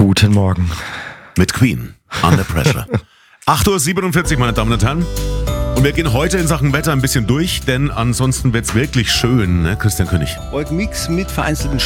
Guten Morgen. Mit Queen, Under Pressure. 8.47 Uhr, meine Damen und Herren. Und wir gehen heute in Sachen Wetter ein bisschen durch, denn ansonsten wird's wirklich schön, ne, Christian König? Wolkenmix mit vereinzelten